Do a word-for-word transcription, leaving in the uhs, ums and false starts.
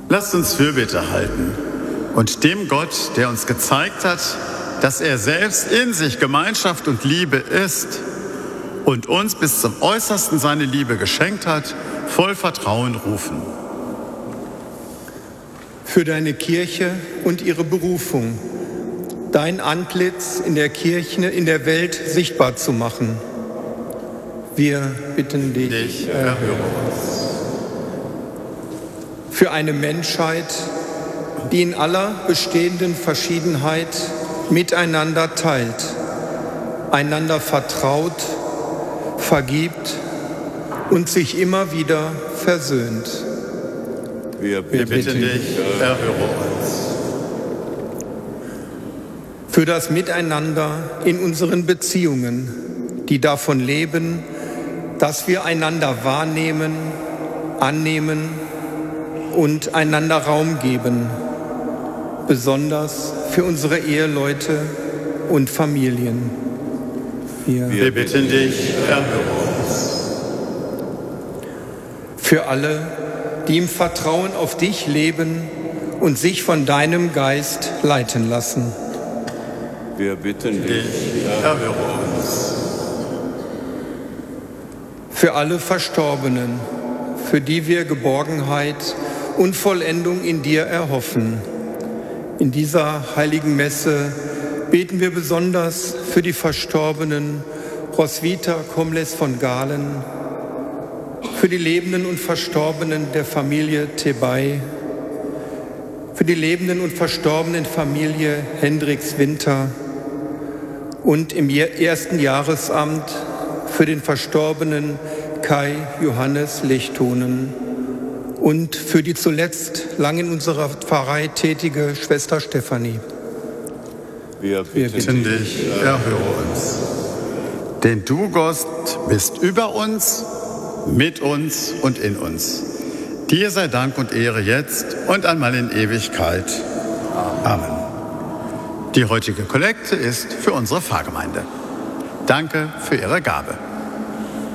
Lasst uns Fürbitte halten und dem Gott, der uns gezeigt hat, dass er selbst in sich Gemeinschaft und Liebe ist und uns bis zum Äußersten seine Liebe geschenkt hat, voll Vertrauen rufen. Für deine Kirche und ihre Berufung, dein Antlitz in der Kirche, in der Welt sichtbar zu machen. Wir bitten dich, dich erhöre uns. Für eine Menschheit, die in aller bestehenden Verschiedenheit miteinander teilt, einander vertraut, vergibt und sich immer wieder versöhnt. Wir bitten, Wir bitten dich, erhöre uns. Für das Miteinander in unseren Beziehungen, die davon leben, dass wir einander wahrnehmen, annehmen und einander Raum geben, besonders für unsere Eheleute und Familien. Wir, Wir bitten dich, erhöre uns. Für alle, die im Vertrauen auf dich leben und sich von deinem Geist leiten lassen. Wir bitten dich, erhöre uns. Für alle Verstorbenen, für die wir Geborgenheit und Vollendung in dir erhoffen. In dieser heiligen Messe beten wir besonders für die Verstorbenen Roswitha Komles von Galen, für die Lebenden und Verstorbenen der Familie Thebay, für die Lebenden und Verstorbenen Familie Hendricks Winter und im ersten Jahresamt für den Verstorbenen Kai Johannes Lechtonen und für die zuletzt lang in unserer Pfarrei tätige Schwester Stefanie. Wir bitten, Wir bitten dich, erhöre uns. Denn du, Gott, bist über uns, mit uns und in uns. Dir sei Dank und Ehre jetzt und einmal in Ewigkeit. Amen. Die heutige Kollekte ist für unsere Pfarrgemeinde. Danke für Ihre Gabe.